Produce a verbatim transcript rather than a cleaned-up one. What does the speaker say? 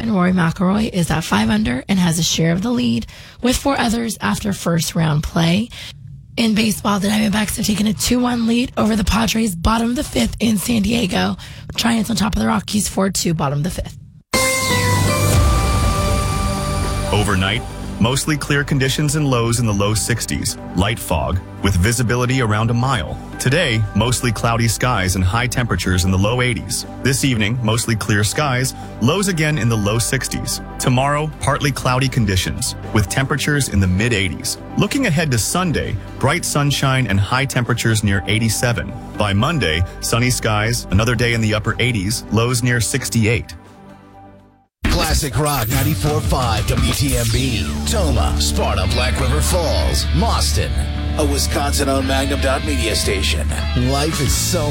and Rory McIlroy is at five under and has a share of the lead with four others after first round play. In baseball, the Diamondbacks have taken a two one lead over the Padres, bottom of the fifth in San Diego. Giants on top of the Rockies, four two, bottom of the fifth. Overnight, mostly clear conditions and lows in the low sixties, light fog, with visibility around a mile. Today, mostly cloudy skies and high temperatures in the low eighties. This evening, mostly clear skies, lows again in the low sixties. Tomorrow, partly cloudy conditions, with temperatures in the mid eighties. Looking ahead to Sunday, bright sunshine and high temperatures near eighty-seven. By Monday, sunny skies, another day in the upper eighties, lows near sixty-eight. Classic Rock ninety-four point five W T M B. Toma, Sparta, Black River Falls, Mauston. A Wisconsin-owned Magnum Dot Media station. Life is so